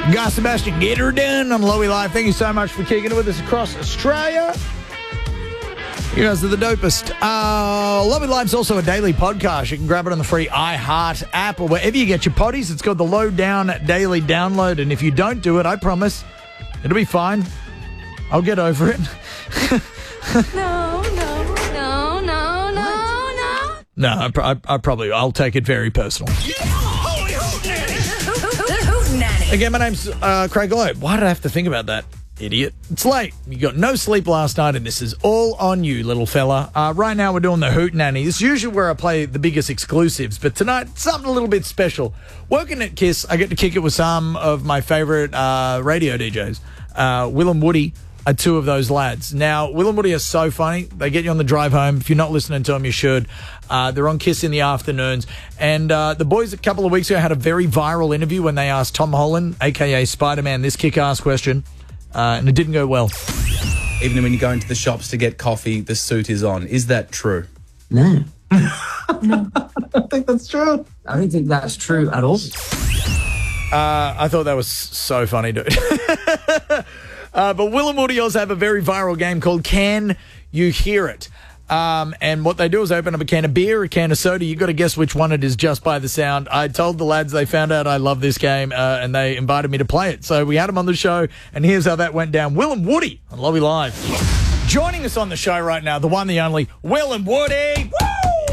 Guy Sebastian, get her done on Lowy Live. Thank you so much for kicking it with us across Australia. You guys are the dopest. Lowy Live's also a daily podcast. You can grab it on the free iHeart app or wherever you get your potties. It's called the Lowdown Daily Download. And if you don't do it, I promise, it'll be fine. I'll get over it. No, I'll take it very personal. Again, my name's Craig Lowe. Why did I have to think about that, idiot? It's late. You got no sleep last night, and this is all on you, little fella. Right now, we're doing the Hoot Nanny. This is usually where I play the biggest exclusives, but tonight, something a little bit special. Working at KISS, I get to kick it with some of my favourite radio DJs. Will and Woody are two of those lads. Now, Will and Woody are so funny. They get you on the drive home. If you're not listening to them, you should. They're on KISS in the afternoons. And the boys a couple of weeks ago had a very viral interview when they asked Tom Holland, a.k.a. Spider-Man, this kick-ass question, and it didn't go well. Even when you go into the shops to get coffee, the suit is on. Is that true? No. No. I don't think that's true. I don't think that's true at all. I thought that was so funny, dude. But Will and Woody also have a very viral game called Can You Hear It? And what they do is open up a can of beer, a can of soda. You got to guess which one it is just by the sound. I told the lads they found out I love this game, and they invited me to play it. So we had them on the show, and here's how that went down. Will and Woody on Lowy Live. Joining us on the show right now, the one, the only, Will and Woody. Woo!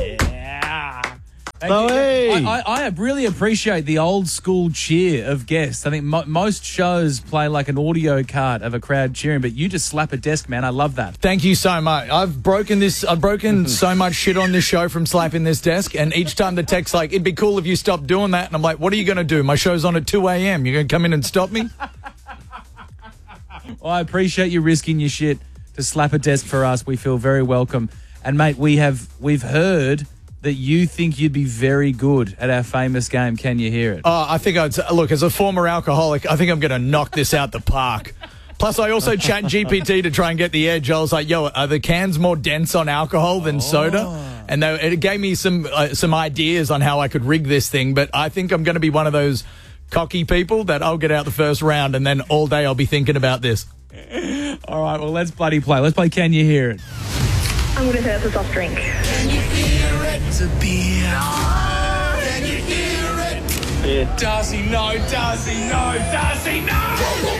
I really appreciate the old school cheer of guests. I think most shows play like an audio card of a crowd cheering, but you just slap a desk, man. I love that. Thank you so much. I've broken so much shit on this show from slapping this desk, and each time the tech's like, it'd be cool if you stopped doing that. And I'm like, what are you going to do? My show's on at 2 a.m. You're going to come in and stop me? Well, I appreciate you risking your shit to slap a desk for us. We feel very welcome. And, mate, we've heard that you think you'd be very good at our famous game, Can You Hear It? Oh, I think look, as a former alcoholic, I think I'm going to knock this out the park. Plus, I also chat GPT to try and get the edge. I was like, yo, are the cans more dense on alcohol than soda? And it gave me some ideas on how I could rig this thing, but I think I'm going to be one of those cocky people that I'll get out the first round and then all day I'll be thinking about this. All right, well, let's bloody play. Let's play Can You Hear It? I'm going to say it's a soft drink. Can you hear it? It's a beer. Can you hear it? Yeah. Darcy, no. Darcy, no. Darcy, no.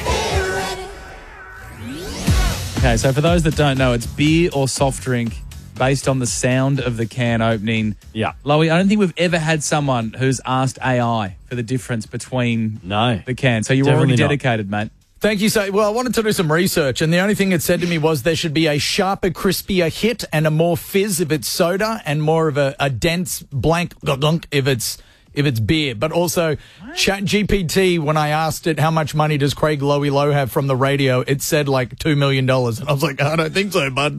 Okay, so for those that don't know, it's beer or soft drink based on the sound of the can opening. Yeah. Lowy, I don't think we've ever had someone who's asked AI for the difference between the can. So you're already dedicated, mate. Thank you. Well, I wanted to do some research, and the only thing it said to me was there should be a sharper, crispier hit and a more fizz if it's soda and more of a dense blank if it's beer. But also, ChatGPT, when I asked it how much money does Craig Lowy Lowe have from the radio, it said like $2 million. And I was like, I don't think so, bud.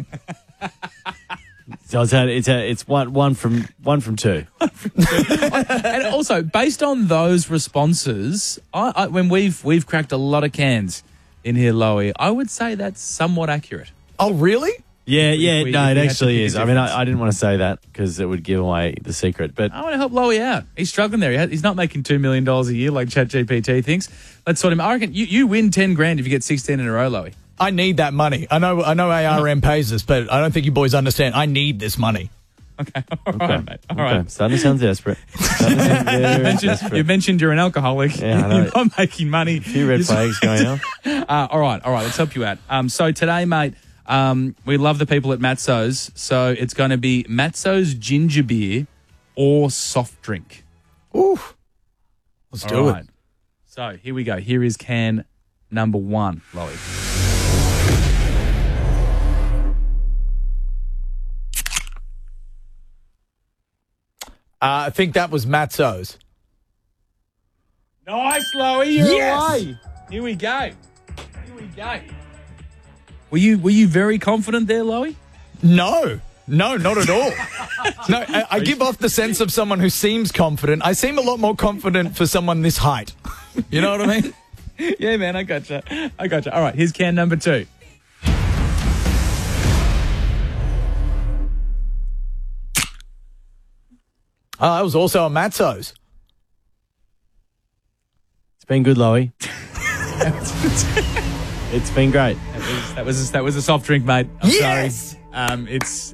So it's one from two. And also, based on those responses, when we've cracked a lot of cans in here, Lowy, I would say that's somewhat accurate. Oh, really? Yeah, it actually is. I mean, I didn't want to say that because it would give away the secret. But I want to help Lowy out. He's struggling there. He's not making $2 million a year like ChatGPT thinks. Let's sort him. I reckon you win 10 grand if you get 16 in a row, Lowy. I need that money. I know ARM pays us, but I don't think you boys understand. I need this money. Okay. All right, mate. All right. Starting to sound desperate. You mentioned you're an alcoholic. Yeah, I know. You're not making money. A few red flags going on. All right. Let's help you out. So today, mate, we love the people at Matzo's. So it's going to be Matzo's ginger beer or soft drink. Ooh. Let's do it. So here we go. Here is can number 1, Lowy. I think that was Matzo's. Nice, Lowy. You're away. Here we go. Were you very confident there, Lowy? No, not at all. No, I give off the sense of someone who seems confident. I seem a lot more confident for someone this height. You know what I mean? Yeah, man, I gotcha. All right, here's can number 2. That was also a Matzo's. It's been good, Lowy. It's been great. That was a soft drink, mate. I'm Yes! sorry.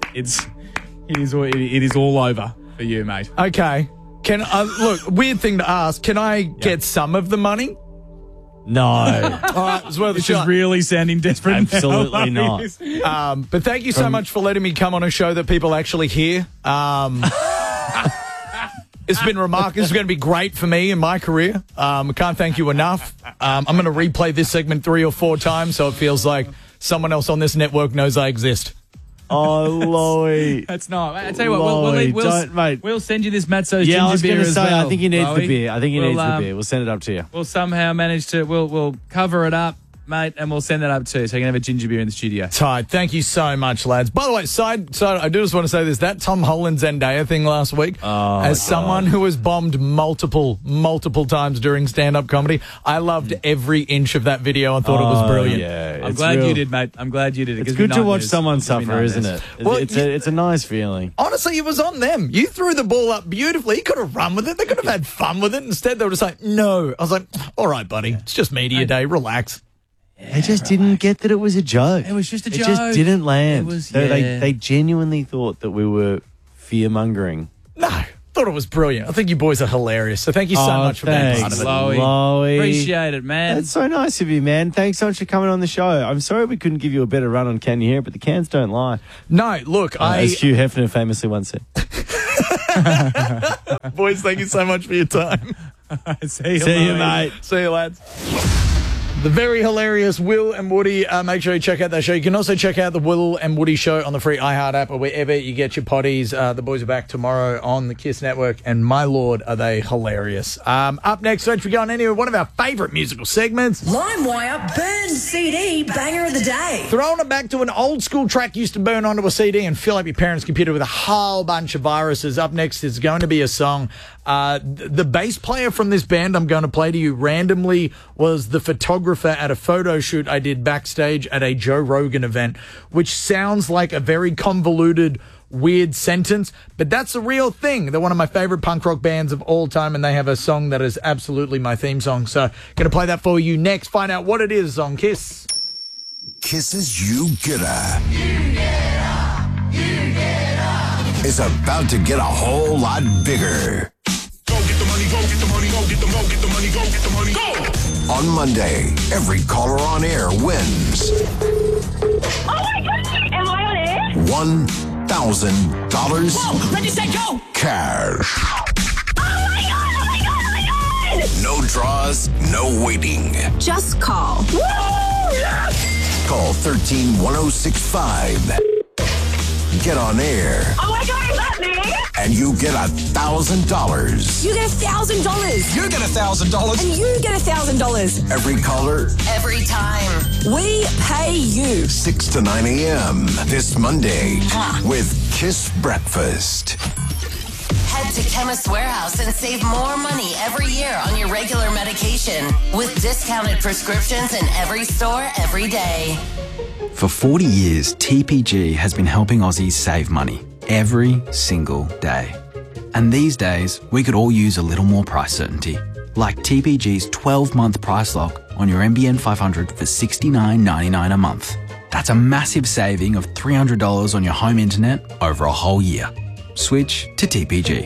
It is all over for you, mate. Okay. Can look, weird thing to ask. Can I get some of the money? No. All right, it's worth a This is shot. really sounding desperate. Absolutely now. not. But thank you so much for letting me come on a show that people actually hear. It's been remarkable. It's going to be great for me in my career. I can't thank you enough. I'm going to replay this segment 3 or 4 times so it feels like someone else on this network knows I exist. Oh, Loey. That's not. I tell you what, mate. we'll send you this Matzo's Yeah, I ginger was beer going to as say, well. I think he needs Loey. the beer. I think he needs the beer. We'll send it up to you. We'll somehow manage to. We'll cover it up, mate, and we'll send that up to you so you can have a ginger beer in the studio. Tight. Thank you so much, lads. By the way, side, I do just want to say this. That Tom Holland Zendaya thing last week, as someone who was bombed multiple times during stand-up comedy, I loved every inch of that video and thought it was brilliant. Yeah, I'm glad you did, mate. I'm glad you did. It's good to watch someone suffer, isn't it? Well, It's a nice feeling. Honestly, it was on them. You threw the ball up beautifully. You could have run with it. They could have had fun with it. Instead, they were just like, no. I was like, all right, buddy. It's just media day. Relax. They just didn't get that it was a joke. It was just a joke. It just didn't land. It was, They genuinely thought that we were fear-mongering. No. Thought it was brilliant. I think you boys are hilarious. So thank you so much for being part of it. Loey. Appreciate it, man. That's so nice of you, man. Thanks so much for coming on the show. I'm sorry we couldn't give you a better run on Can You Hear It, but the cans don't lie. No, look, As Hugh Hefner famously once said. Boys, thank you so much for your time. See you, mate. See you, lads. The very hilarious Will and Woody. Make sure you check out that show. You can also check out the Will and Woody show on the free iHeart app or wherever you get your potties. The boys are back tomorrow on the KISS Network, and my lord, are they hilarious. Up next, don't forget on any of one of our favourite musical segments. LimeWire Burn CD Banger of the Day. Throwing it back to an old school track used to burn onto a CD and fill up your parents' computer with a whole bunch of viruses. Up next is going to be a song. The bass player from this band I'm going to play to you randomly was the photographer at a photo shoot I did backstage at a Joe Rogan event, which sounds like a very convoluted, weird sentence, but that's a real thing. They're one of my favorite punk rock bands of all time, and they have a song that is absolutely my theme song. So going to play that for you next. Find out what it is on KISS. Kiss's You Getter. It's about to get a whole lot bigger. Go get the money, go get the money, go get the money, go get the money, go get the money, go! On Monday, every caller on air wins Oh my God! Am I on air? $1,000 Whoa, ready, set, go! cash. Oh my God! Oh my God! Oh my God! No draws, no waiting. Just call. Woo! Yes! Call 13-1065. Get on air, Oh my God! Is that me? and you get $1,000. You get $1,000. You get $1,000. And you get $1,000. Every caller, Every time. We pay you. 6 to 9 a.m. this Monday with Kiss Breakfast. Head to Chemist Warehouse and save more money every year on your regular medication with discounted prescriptions in every store every day. For 40 years, TPG has been helping Aussies save money every single day. And these days, we could all use a little more price certainty, like TPG's 12-month price lock on your NBN 500 for $69.99 a month. That's a massive saving of $300 on your home internet over a whole year. Switch to TPG.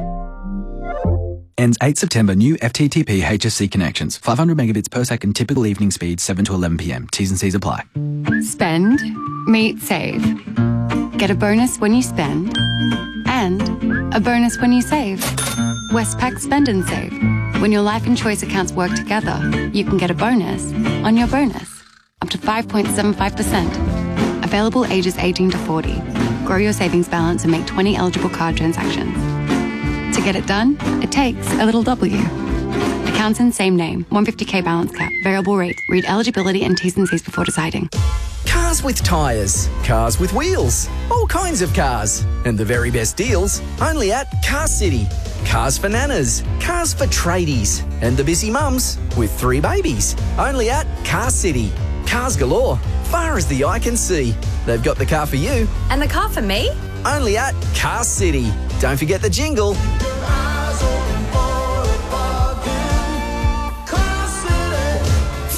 Ends 8 September. New FTTP HSC connections. 500 megabits per second. Typical evening speed 7 to 11 p.m. T's and C's apply. Spend, meet, save. Get a bonus when you spend and a bonus when you save. Westpac Spend and Save. When your life and choice accounts work together, you can get a bonus on your bonus. Up to 5.75%. Available ages 18 to 40. Grow your savings balance and make 20 eligible card transactions. To get it done, it takes a little W. Accounts in same name, 150k balance cap, variable rate. Read eligibility and T's and C's before deciding. Cars with tyres, cars with wheels, all kinds of cars. And the very best deals only at Car City. Cars for nanas, cars for tradies, and the busy mums with 3 babies. Only at Car City. Cars galore, far as the eye can see. They've got the car for you. And the car for me? Only at Car City. Don't forget the jingle.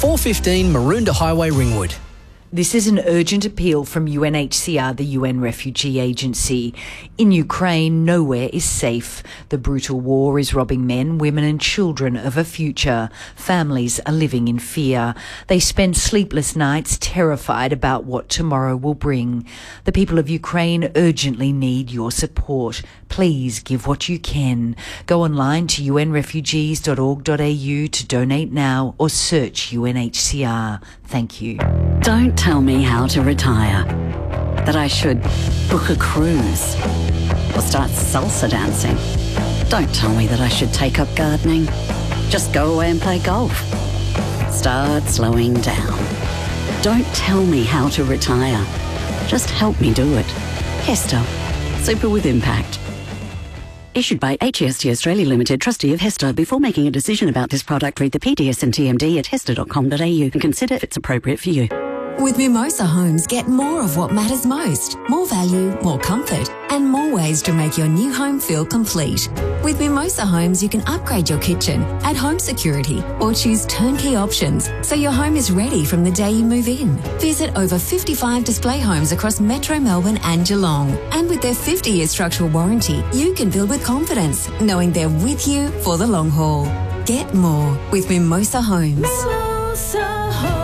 415 Maroondah Highway, Ringwood. This is an urgent appeal from UNHCR, the UN Refugee Agency. In Ukraine, nowhere is safe. The brutal war is robbing men, women and children of a future. Families are living in fear. They spend sleepless nights terrified about what tomorrow will bring. The people of Ukraine urgently need your support. Please give what you can. Go online to unrefugees.org.au to donate now or search UNHCR. Thank you. Don't tell me how to retire. That I should book a cruise or start salsa dancing. Don't tell me that I should take up gardening. Just go away and play golf. Start slowing down. Don't tell me how to retire. Just help me do it. Hester. Super with impact. Issued by HEST Australia Limited, trustee of Hester. Before making a decision about this product, read the PDS and TMD at hester.com.au and consider if it's appropriate for you. With Mimosa Homes, get more of what matters most. More value, more comfort, and more ways to make your new home feel complete. With Mimosa Homes, you can upgrade your kitchen, add home security, or choose turnkey options so your home is ready from the day you move in. Visit over 55 display homes across Metro Melbourne and Geelong. And with their 50-year structural warranty, you can build with confidence, knowing they're with you for the long haul. Get more with Mimosa Homes. Mimosa Homes.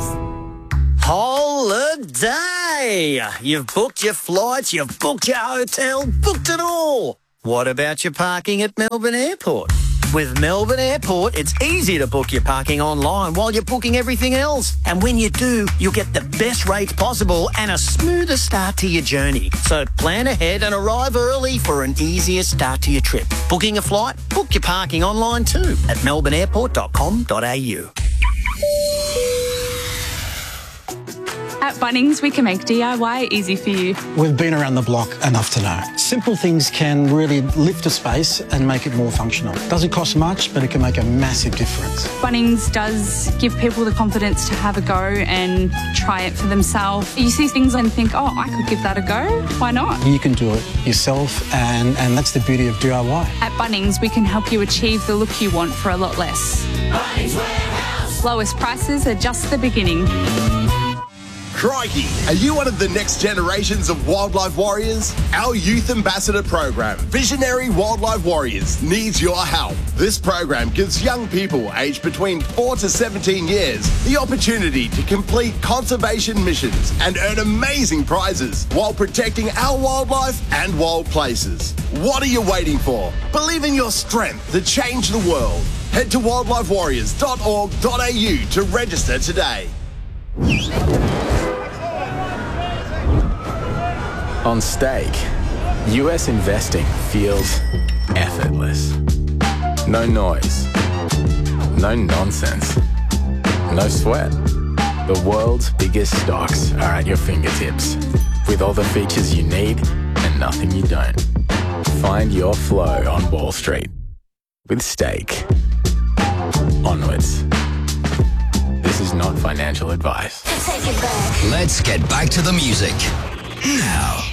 Holiday! You've booked your flights, you've booked your hotel, booked it all. What about your parking at Melbourne Airport? With Melbourne Airport, it's easy to book your parking online while you're booking everything else. And when you do, you'll get the best rates possible and a smoother start to your journey. So plan ahead and arrive early for an easier start to your trip. Booking a flight? Book your parking online too at melbourneairport.com.au. At Bunnings, we can make DIY easy for you. We've been around the block enough to know. Simple things can really lift a space and make it more functional. Doesn't cost much, but it can make a massive difference. Bunnings does give people the confidence to have a go and try it for themselves. You see things and think, oh, I could give that a go. Why not? You can do it yourself, and that's the beauty of DIY. At Bunnings, we can help you achieve the look you want for a lot less. Bunnings Warehouse. Lowest prices are just the beginning. Crikey, are you one of the next generations of wildlife warriors? Our Youth Ambassador program, Visionary Wildlife Warriors, needs your help. This program gives young people aged between 4 to 17 years the opportunity to complete conservation missions and earn amazing prizes while protecting our wildlife and wild places. What are you waiting for? Believe in your strength to change the world. Head to wildlifewarriors.org.au to register today. On Stake, US investing feels effortless. No noise, no nonsense, no sweat. The world's biggest stocks are at your fingertips, with all the features you need and nothing you don't. Find your flow on Wall Street with Stake. Onwards. This is not financial advice. Let's get back to the music. Now.